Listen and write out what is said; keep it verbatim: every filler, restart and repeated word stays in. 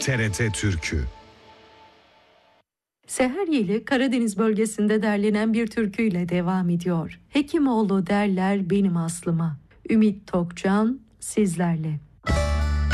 T R T Türkü. Seher Yeli, Karadeniz bölgesinde derlenen bir türküyle devam ediyor. Hekimoğlu derler benim aslıma. Ümit Tokcan sizlerle.